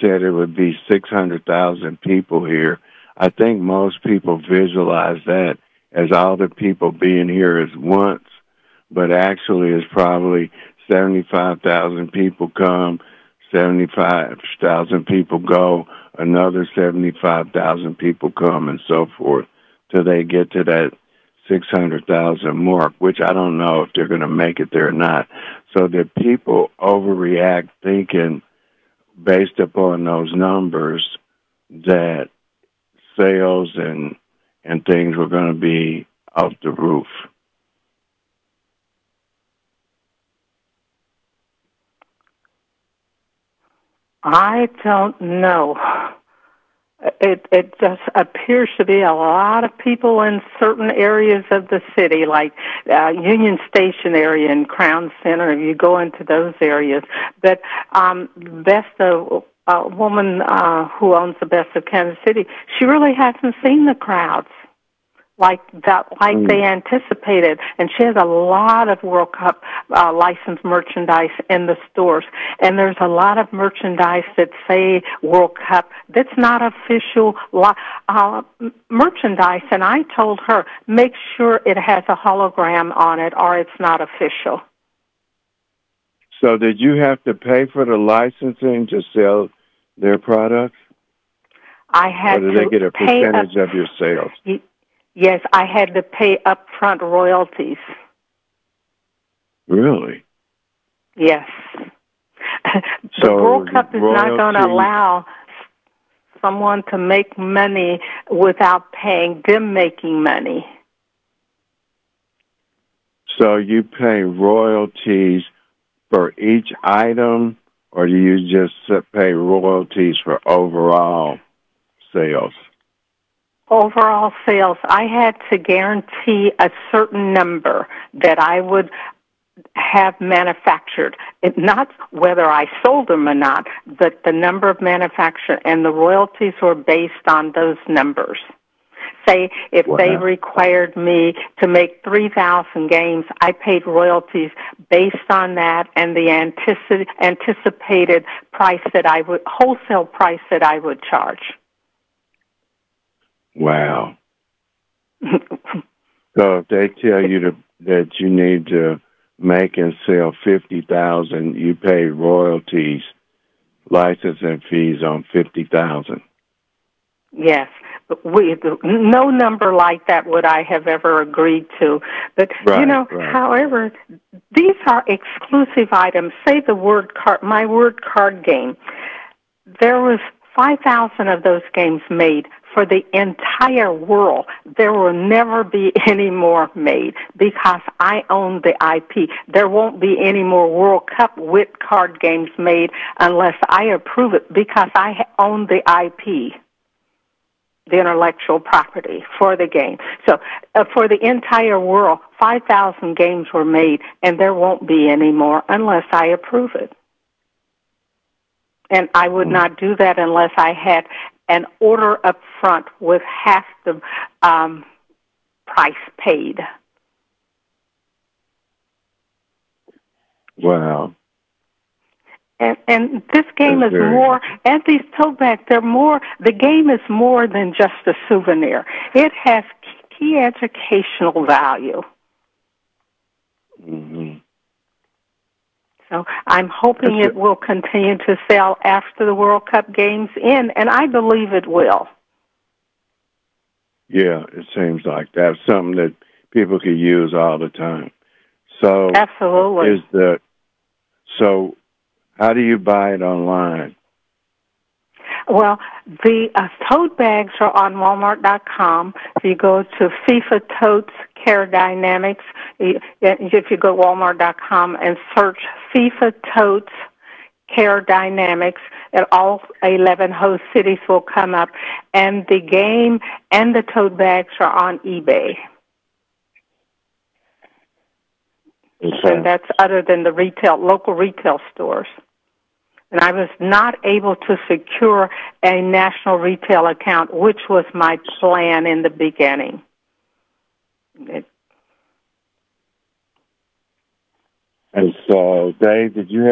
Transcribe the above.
said it would be 600,000 people here. I think most people visualize that as all the people being here at once, but actually it's probably 75,000 people come, 75,000 people go, another 75,000 people come, and so forth, till they get to that 600,000 mark, which I don't know if they're going to make it there or not. So that people overreact thinking, based upon those numbers, that sales and things were going to be off the roof. I don't know. It just appears to be a lot of people in certain areas of the city, like Union Station area and Crown Center. You go into those areas. But Best a woman who owns the Best of Kansas City, she really hasn't seen the crowds like they anticipated, and she has a lot of World Cup licensed merchandise in the stores, and there's a lot of merchandise that say World Cup that's not official merchandise, and I told her, make sure it has a hologram on it or it's not official. So did you have to pay for the licensing to sell their products? I had to. Or did they get a percentage of your sales? Yes, I had to pay upfront royalties. Really? Yes. The World Cup is not going to allow someone to make money without paying them making money. So you pay royalties for each item, or do you just pay royalties for overall sales? Overall sales, I had to guarantee a certain number that I would have manufactured. Not whether I sold them or not, but the number of manufactured, and the royalties were based on those numbers. Say, if they required me to make 3,000 games, I paid royalties based on that and the anticipated price that wholesale price that I would charge. Wow. So if they tell you that you need to make and sell 50,000, you pay royalties, licensing fees on 50,000. Yes. No number like that would I have ever agreed to. But, however, these are exclusive items. Say the my word card game. There was 5,000 of those games made for the entire world. There will never be any more made because I own the IP. There won't be any more World Cup WIT card games made unless I approve it because I own the IP, the intellectual property for the game. So for the entire world, 5,000 games were made, and there won't be any more unless I approve it. And I would not do that unless I had an order up front with half the price paid. Wow. And this game is more, and these tote bags, the game is more than just a souvenir. It has key educational value. Mm-hmm. So I'm hoping it will continue to sell after the World Cup games end, and I believe it will. Yeah, it seems like that's something that people could use all the time. So absolutely. So how do you buy it online? Well, the tote bags are on Walmart.com. If you go to FIFA Totes Care Dynamics, if you go to Walmart.com and search FIFA Totes Care Dynamics, and all 11 host cities will come up, and the game and the tote bags are on eBay. Okay. And that's other than the local retail stores. And I was not able to secure a national retail account, which was my plan in the beginning. And so, Dave, did you have